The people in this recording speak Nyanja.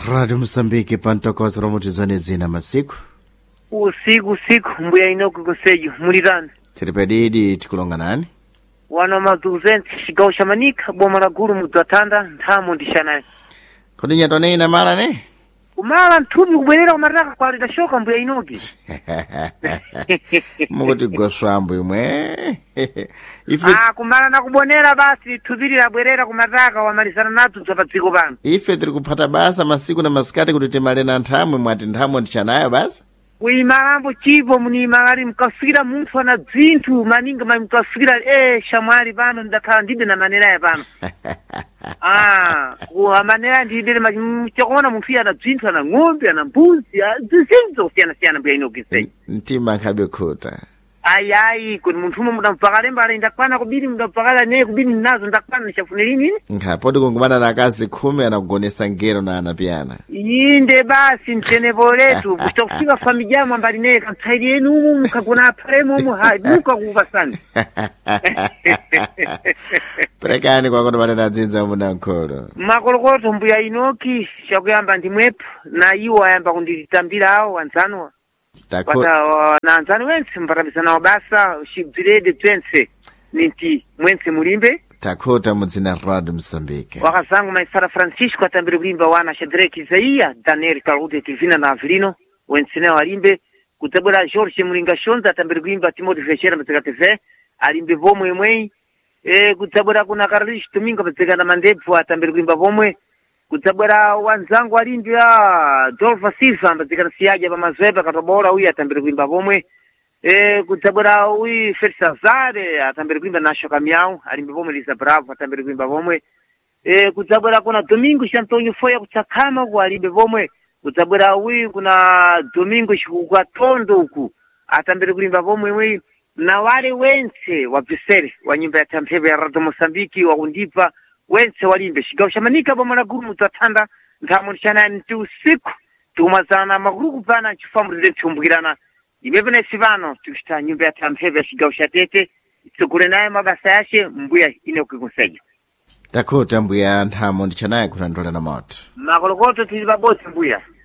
Radio Msambiki pantokoza romuti zone zina masiku. Usiku mbuya inoku kuseju mulirani. Tiripedidi tikulonga nani? Wana maduzenti shigaw shamanika bomara guru mudatanda ntamo ndishanaye. Kodi nyatone ina mala ne? Umala ntumi kubwerera kumaraka kwa lida shoka mbuya inoki. Muguti goswambu imwe. Kumala na kubonera basi tubiri la bwerera kumaraka wa malisana natu tsapatsiko bana. Ife tiri kupata basa masiku na masikati kuti timale na nthamwe mwati nthamwe ndichanayo basi? Uimarambo chivo muni malari mkafira muntu ana dzintu maninga mkafira shamwali bano ndakhala ndibe na manera ya bano. Kwa manera ndibe mchakona mufia na dzintu ana ng'ombe ana mbuzi zisinzo siyana bya inokise. Ntima nkabe khuta. Ai kuni muntu mudampakale mbale ndakwana kubiri mudampakala ne kubiri nazo ndakwana nishafunira nini? Podi kungumana na akazi 10 anakugonesa ngero na anapiana. Inde basi mtenebo letu kutofika familia mwambali ne kamtsaidi yenu mukagona paremo muhai muka kuva sana. Prekani kwa kono na dzinza munankolo. Makolokoto mbuya inoki shakuyamba ndimwepo na iwo ayamba kunditambira hao wanzanwa. Na anzani wensi mbarabisana wabasa shibzirede twense ninti mwense mulimbe takota muzina Radio Msambiki wakazangu maisara Francisco atambiri kulimba wana Shadraki Zaiya Daniel Kalude Tivina na Avelino wensi neo alimbe kutabula George Mulinga Shonza atambiri kulimba Timothy Feshera mzika TV alimbe vomwe mwei kutabula kuna Karlish Tumingo mzika na Mandepu atambiri kulimba vomwe kutabwera wanzangu alimbya Dolfa Silva mbazikana siyaja pamazweba katobora uyi atambiri kuimba pomwe kutabwera uyi Felisa Zare atambiri kuimba na Shoka Miau alimbe pomwe Lisa Bravo atambiri kuimba pomwe kutabwera kuna Domingo Antonio Foya kuchakama ku alimbe pomwe kutabwera uyi kuna Domingo Shikuka Tondo uku atambiri kuimba pomwe uyi na wale wense wabisere wa nyumba ya Tampebe ya Radio Mosambiki wa kundipa wense walimbe shigaw shamanika bomana guru mutatanda ntamo nshana nti usiku tumazana maguru kupana chifamurire chumbugirana ibebene sivano tushita nyumba ya Tampebe shigaw shatete tsukure naye mabasa yashe mbuya inokukuseja takota mbuya ntamo ndichanaye kutandola na moto makolokoto tiliba bote mbuya